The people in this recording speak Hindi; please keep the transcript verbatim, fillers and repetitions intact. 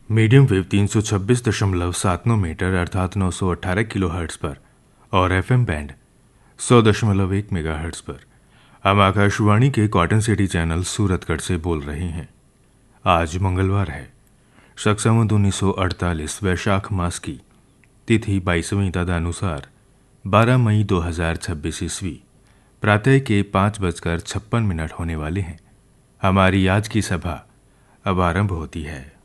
मीडियम वेव तीन सौ छब्बीस दशमलव सात नौ मीटर अर्थात नौ सौ अट्ठारह किलो हर्ट्स पर और एफएम बैंड सौ दशमलव एक मेगा हर्ट्स पर हम आकाशवाणी के कॉटन सिटी चैनल सूरतगढ़ से बोल रहे हैं। आज मंगलवार है, शक उन्नीस सौ अड़तालीस वैशाख मास की तिथि बाईसवीं तदनुसार बारह मई दो हजार छब्बीस ईस्वी प्रातः के पाँच बजकर छप्पन मिनट होने वाले हैं। हमारी आज की सभा अब आरंभ होती है।